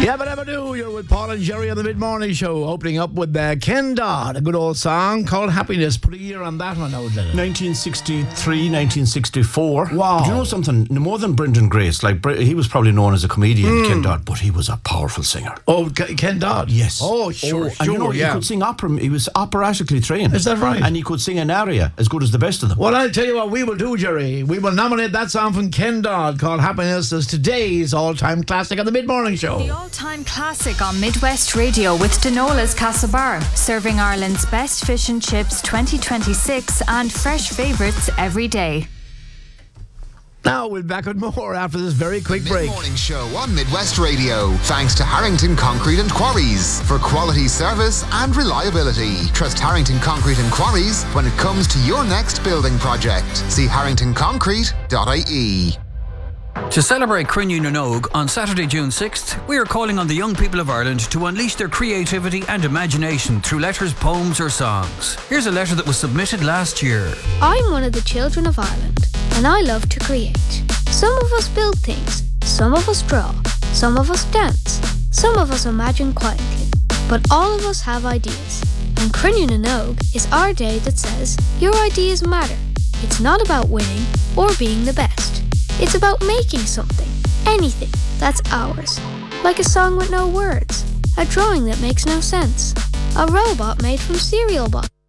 Yeah, but never do. You're with Paul and Jerry on the Mid-Morning Show, opening up with Ken Dodd, a good old song called Happiness. Put a year on that one now, Lennon. 1963, 1964. Wow. But you know something? More than Brendan Grace, like he was probably known as a comedian, Ken Dodd, but he was a powerful singer. Oh, Ken Dodd? Yes. Oh, sure, and you know, yeah. he could sing opera. He was operatically trained. Is that right? And he could sing an aria as good as the best of them. Well, I'll tell you what we will do, Jerry. We will nominate that song from Ken Dodd called Happiness as today's all-time classic on the Mid-Morning Show. The all-time classic on Midwest Radio with Denola's Castlebar, serving Ireland's best fish and chips 2026 and fresh favourites every day. Now we'll be back with more after this very quick break. Mid-Morning Show on Midwest Radio. Thanks to Harrington Concrete and Quarries for quality service and reliability. Trust Harrington Concrete and Quarries when it comes to your next building project. See harringtonconcrete.ie. To celebrate Crinne na nÓg on Saturday, June 6th, we are calling on the young people of Ireland to unleash their creativity and imagination through letters, poems or songs. Here's a letter that was submitted last year. I'm one of the children of Ireland, and I love to create. Some of us build things, some of us draw, some of us dance, some of us imagine quietly, but all of us have ideas. And Crinne na nÓg is our day that says, your ideas matter. It's not about winning or being the best. It's about making something, anything, that's ours. Like a song with no words, a drawing that makes no sense, a robot made from cereal boxes.